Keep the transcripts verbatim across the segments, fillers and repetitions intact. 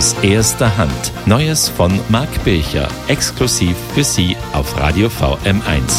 Aus erster Hand. Neues von Marc Bircher. Exklusiv für Sie auf Radio V M eins.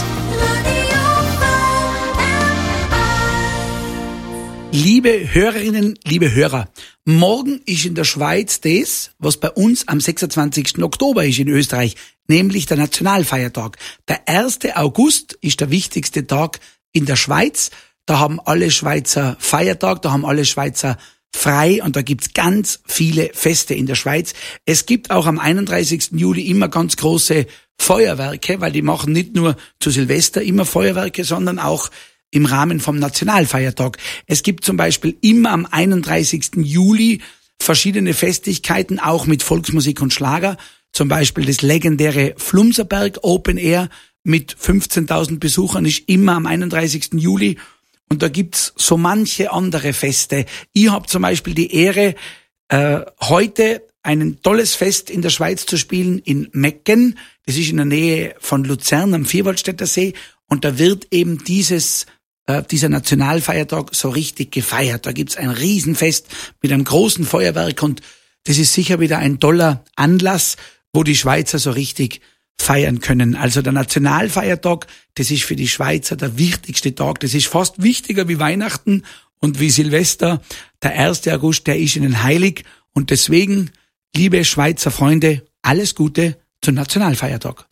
Liebe Hörerinnen, liebe Hörer, morgen ist in der Schweiz das, was bei uns am sechsundzwanzigsten Oktober ist in Österreich, nämlich der Nationalfeiertag. Der erste August ist der wichtigste Tag in der Schweiz. Da haben alle Schweizer Feiertag, da haben alle Schweizer frei und da gibt's ganz viele Feste in der Schweiz. Es gibt auch am einunddreißigsten Juli immer ganz große Feuerwerke, weil die machen nicht nur zu Silvester immer Feuerwerke, sondern auch im Rahmen vom Nationalfeiertag. Es gibt zum Beispiel immer am einunddreißigsten Juli verschiedene Festlichkeiten, auch mit Volksmusik und Schlager. Zum Beispiel das legendäre Flumserberg Open Air mit fünfzehntausend Besuchern ist immer am einunddreißigsten Juli. Und da gibt's so manche andere Feste. Ich habe zum Beispiel die Ehre, äh, heute ein tolles Fest in der Schweiz zu spielen in Mecken. Das ist in der Nähe von Luzern am Vierwaldstätter See. Und da wird eben dieses dieser Nationalfeiertag so richtig gefeiert. Da gibt's ein Riesenfest mit einem großen Feuerwerk und das ist sicher wieder ein toller Anlass, wo die Schweizer so richtig feiern können. Also der Nationalfeiertag, das ist für die Schweizer der wichtigste Tag. Das ist fast wichtiger wie Weihnachten und wie Silvester. Der erste August, der ist ihnen heilig und deswegen, liebe Schweizer Freunde, alles Gute zum Nationalfeiertag.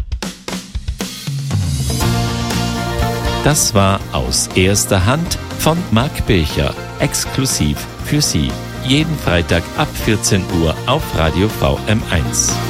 Das war aus erster Hand von Marc Bircher, exklusiv für Sie. Jeden Freitag ab vierzehn Uhr auf Radio V M eins.